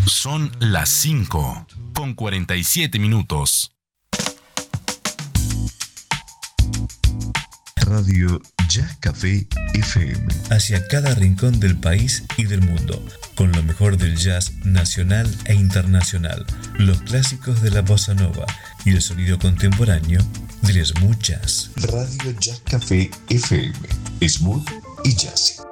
Son las 5:47. Radio Jazz Café FM. Hacia cada rincón del país y del mundo, con lo mejor del jazz nacional e internacional, los clásicos de la bossa nova y el sonido contemporáneo del smooth jazz. Radio Jazz Café FM. Smooth y jazz.